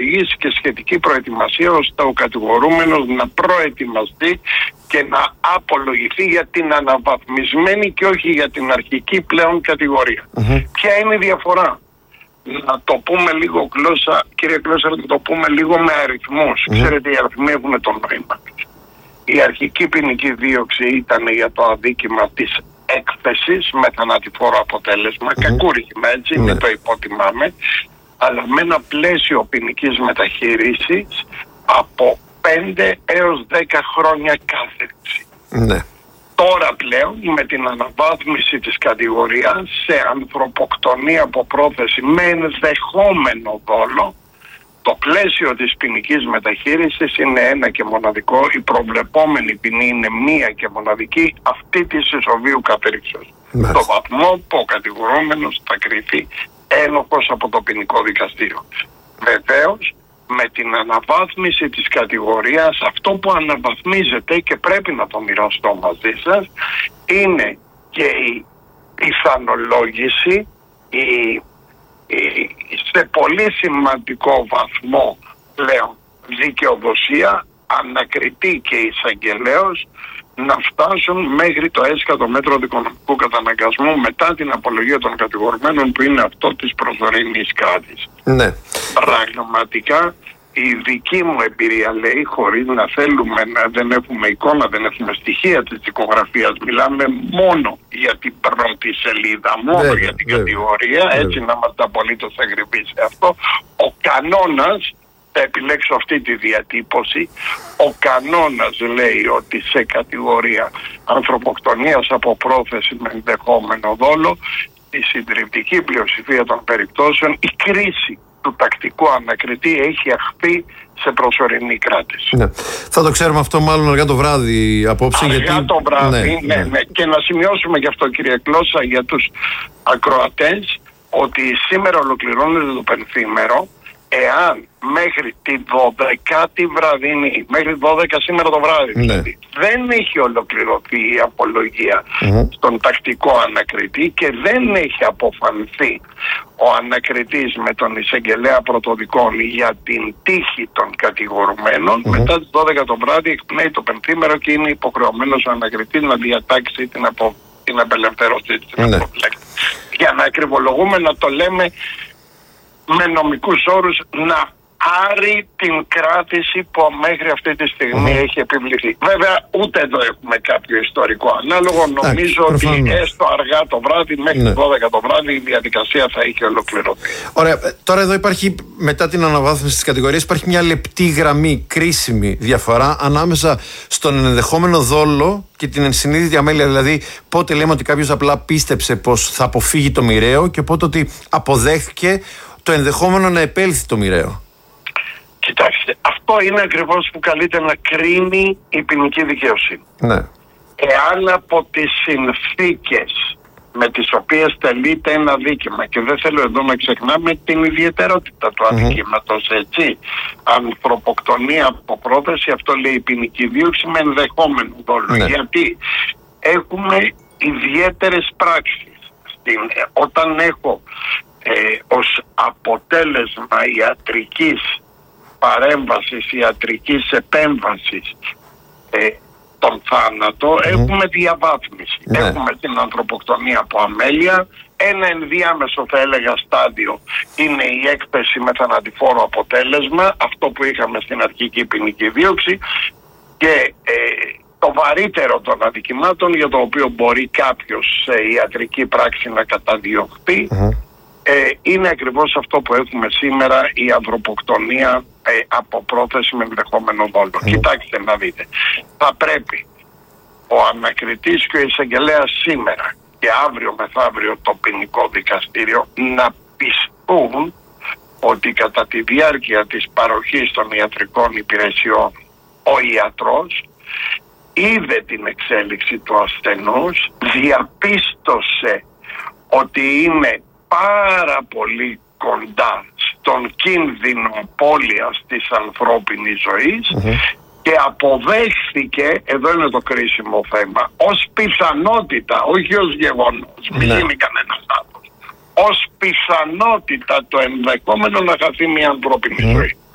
οδηγήσει και σχετική προετοιμασία ώστε ο κατηγορούμενος να προετοιμαστεί και να απολογηθεί για την αναβαθμισμένη και όχι για την αρχική πλέον κατηγορία. Ποια είναι η διαφορά? Να το πούμε λίγο γλώσσα, κύριε Κλώσσα, να το πούμε λίγο με αριθμούς. Ξέρετε, οι αριθμοί έχουν το νόημα. Η αρχική ποινική δίωξη ήταν για το αδίκημα της έκθεσης με θανατηφόρο αποτέλεσμα, κακούργημα, έτσι, δεν το υποτιμάμε, αλλά με ένα πλαίσιο ποινικής μεταχείρισης από 5 έως 10 χρόνια κάθεξη. Ναι. Τώρα πλέον με την αναβάθμιση της κατηγορίας σε ανθρωποκτονία από πρόθεση με ενδεχόμενο δόλο, το πλαίσιο της ποινικής μεταχείρισης είναι ένα και μοναδικό, η προβλεπόμενη ποινή είναι μία και μοναδική, αυτή της ισοβίου κατερρίξεως. Το βαθμό που ο κατηγορούμενος θα κριθεί ένοχος από το ποινικό δικαστήριο. Βεβαίως, με την αναβάθμιση της κατηγορίας, αυτό που αναβαθμίζεται και πρέπει να το μοιραστώ μαζί σας, είναι και η πιθανολόγηση, σε πολύ σημαντικό βαθμό πλέον δικαιοδοσία, ανακριτή και εισαγγελέος να φτάσουν μέχρι το έσκατο μέτρο δικονομικού καταναγκασμού μετά την απολογία των κατηγορουμένων, που είναι αυτό της προσωρινής κράτησης. Ναι. Πραγματικά η δική μου εμπειρία λέει, χωρίς να θέλουμε, δεν έχουμε εικόνα, δεν έχουμε στοιχεία της δικογραφίας, μιλάμε μόνο για την πρώτη σελίδα, μόνο για την κατηγορία, έτσι να είμαστε απολύτως ακριβείς σε αυτό. Ο κανόνας, θα επιλέξω αυτή τη διατύπωση, ο κανόνας λέει ότι σε κατηγορία ανθρωποκτονίας από πρόθεση με ενδεχόμενο δόλο, η συντριπτική πλειοψηφία των περιπτώσεων, η κρίση του τακτικού ανακριτή έχει αχθεί σε προσωρινή κράτηση. Ναι. Θα το ξέρουμε αυτό μάλλον αργά το βράδυ απόψε. Αργά το βράδυ, ναι. Και να σημειώσουμε γι' αυτό, κύριε Κλώσσα, για τους ακροατές, ότι σήμερα ολοκληρώνεται το πενθήμερο. Εάν μέχρι τη 12η βραδινή, μέχρι 12 σήμερα το βράδυ, δηλαδή, δεν έχει ολοκληρωθεί η απολογία στον τακτικό ανακριτή και δεν έχει αποφανθεί ο ανακριτής με τον εισαγγελέα πρωτοδικών για την τύχη των κατηγορουμένων, μετά τις 12 το βράδυ εκπνέει το πενθήμερο και είναι υποχρεωμένος ο ανακριτής να διατάξει την απελευθέρωση της αποφυλάκησης. Για να ακριβολογούμε, να το λέμε με νομικούς όρους, να άρει την κράτηση που μέχρι αυτή τη στιγμή έχει επιβληθεί. Βέβαια, ούτε εδώ έχουμε κάποιο ιστορικό ανάλογο. Νομίζω ότι έστω αργά το βράδυ, μέχρι 12 το βράδυ, η διαδικασία θα έχει ολοκληρωθεί. Ωραία. Τώρα εδώ υπάρχει, μετά την αναβάθμιση της κατηγορίας, υπάρχει μια λεπτή γραμμή, κρίσιμη διαφορά ανάμεσα στον ενδεχόμενο δόλο και την ενσυνείδητη αμέλεια. Δηλαδή, πότε λέμε ότι κάποιος απλά πίστεψε πως θα αποφύγει το μοιραίο και πότε ότι αποδέχθηκε το ενδεχόμενο να επέλθει το μοιραίο. Κοιτάξτε, αυτό είναι ακριβώς που καλείται να κρίνει η ποινική δικαιοσύνη. Ναι. Εάν από τις συνθήκες με τις οποίες τελείται ένα δίκημα, και δεν θέλω εδώ να ξεχνάμε την ιδιαιτερότητα του αδικήματος, έτσι, ανθρωποκτονία από πρόθεση, αυτό λέει η ποινική δίωξη με ενδεχόμενο δόλο. Γιατί έχουμε ιδιαίτερες πράξεις. Όταν έχω ως αποτέλεσμα ιατρικής παρέμβασης, ιατρικής επέμβασης τον θάνατο, έχουμε διαβάθμιση. Έχουμε την ανθρωποκτονία από αμέλεια. Ένα ενδιάμεσο, θα έλεγα, στάδιο είναι η έκθεση με θανατηφόρο αποτέλεσμα, αυτό που είχαμε στην αρχική ποινική δίωξη, και το βαρύτερο των αδικημάτων, για το οποίο μπορεί κάποιος σε ιατρική πράξη να καταδιωχθεί, είναι ακριβώς αυτό που έχουμε σήμερα, η ανθρωποκτονία από πρόθεση με ενδεχόμενο δόλο. Κοιτάξτε να δείτε, θα πρέπει ο ανακριτής και ο εισαγγελέας σήμερα και αύριο μεθαύριο το ποινικό δικαστήριο να πιστούν ότι κατά τη διάρκεια της παροχής των ιατρικών υπηρεσιών ο ιατρός είδε την εξέλιξη του ασθενούς, διαπίστωσε ότι είναι πάρα πολύ κοντά στον κίνδυνο απώλειας της ανθρώπινης ζωής και αποδέχθηκε, εδώ είναι το κρίσιμο θέμα, ως πιθανότητα, όχι ως γεγονός, μην γίνει κανένα λάθος, ως πιθανότητα το ενδεχόμενο να χαθεί μια ανθρώπινη ζωή.